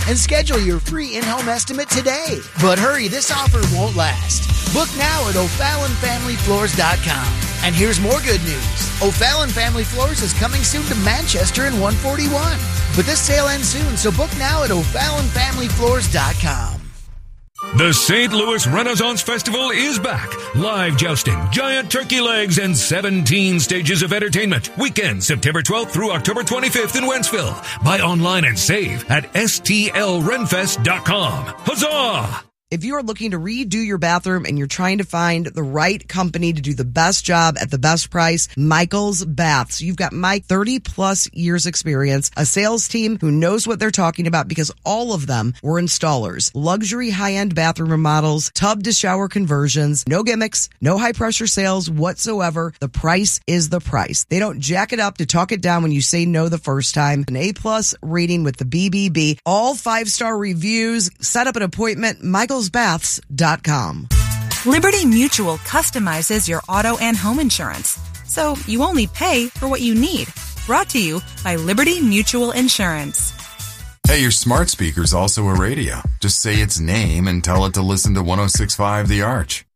and schedule your free in-home estimate today. But hurry, this offer won't last. Book now at o'fallonfamilyfloors.com. And here's more good news. O'Fallon Family Floors is coming soon to Manchester in 141. But this sale ends soon, so book now at o'fallonfamilyfloors.com. The St. Louis Renaissance Festival is back. Live jousting, giant turkey legs, and 17 stages of entertainment. Weekend, September 12th through October 25th in Wentzville. Buy online and save at stlrenfest.com. Huzzah! If you are looking to redo your bathroom and you're trying to find the right company to do the best job at the best price, Michael's Baths. You've got Mike, 30 plus years experience, a sales team who knows what they're talking about because all of them were installers. Luxury high-end bathroom remodels, tub to shower conversions, no gimmicks, no high pressure sales whatsoever. The price is the price. They don't jack it up to talk it down when you say no the first time. An A+ rating with the BBB, all 5-star reviews. Set up an appointment, michaelsbaths.com. Liberty Mutual customizes your auto and home insurance, so you only pay for what you need. Brought to you by Liberty Mutual Insurance. Hey, your smart speaker's also a radio. Just say its name and tell it to listen to 106.5 The Arch.